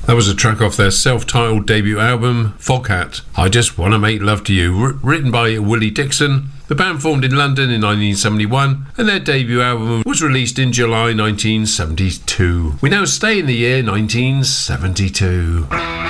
That was a track off their self-titled debut album, Foghat. I Just Wanna Make Love to You, written by Willie Dixon. The band formed in London in 1971 and their debut album was released in July 1972. We now stay in the year 1972.